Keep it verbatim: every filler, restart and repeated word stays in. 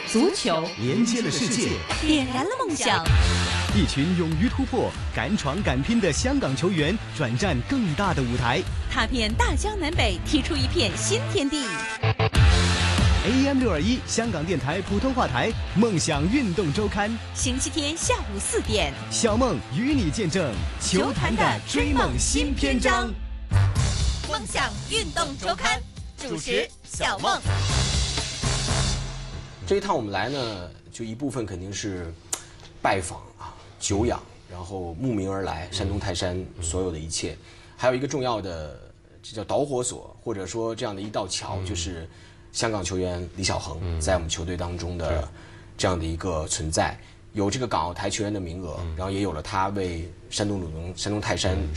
足球连接了世界， 点燃了梦想。 一群勇于突破、敢闯敢拼的香港球员转战更大的舞台， 踏遍大江南北，踢出一片新天地。 A M 六二一香港电台普通话台《梦想运动周刊》， 星期天下午四点， 小梦与你见证球坛的追梦新篇章。 梦想运动周刊主持小梦。 这一趟我们来呢，就一部分肯定是拜访啊、久仰，然后慕名而来，山东泰山所有的一切，还有一个重要的，这叫导火索，或者说这样的一道桥，就是香港球员李小恒在我们球队当中的这样的一个存在。有这个港澳台球员的名额，然后也有了他为山东鲁能、山东泰山